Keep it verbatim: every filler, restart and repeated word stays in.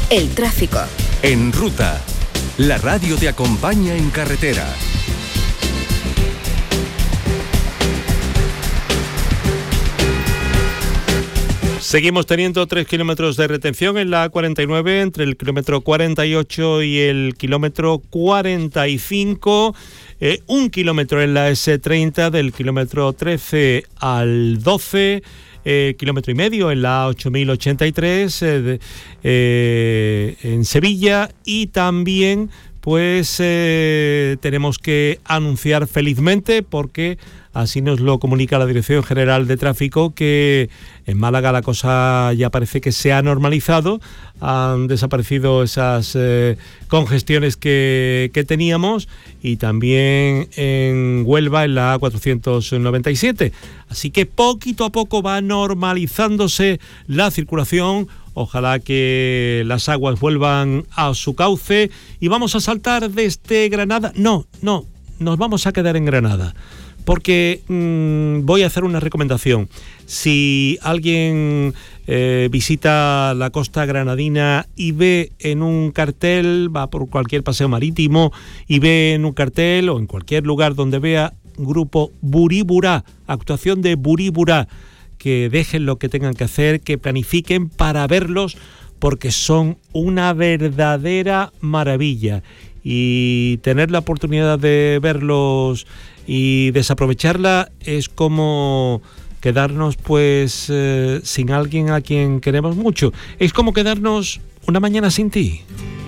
El tráfico. En Ruta, la radio te acompaña en carretera. Seguimos teniendo tres kilómetros de retención en la A cuarenta y nueve entre el kilómetro cuarenta y ocho y el kilómetro cuarenta y cinco. Eh, un kilómetro en la ese treinta del kilómetro trece al doce. Eh, kilómetro y medio en la A ocho mil ochenta y tres eh, de, eh, en Sevilla. Y también pues eh, tenemos que anunciar felizmente, porque así nos lo comunica la Dirección General de Tráfico, que en Málaga la cosa ya parece que se ha normalizado. Han desaparecido esas eh, congestiones que, que teníamos, y también en Huelva en la A cuatrocientos noventa y siete. Así que poquito a poco va normalizándose la circulación. Ojalá que las aguas vuelvan a su cauce. Y vamos a saltar desde Granada. No, no, nos vamos a quedar en Granada, porque mmm, voy a hacer una recomendación. Si alguien eh, visita la costa granadina y ve en un cartel, va por cualquier paseo marítimo y ve en un cartel o en cualquier lugar donde vea grupo Buribura, actuación de Buribura, que dejen lo que tengan que hacer, que planifiquen para verlos, porque son una verdadera maravilla. Y tener la oportunidad de verlos y desaprovecharla es como quedarnos pues eh, sin alguien a quien queremos mucho. Es como quedarnos una mañana sin ti.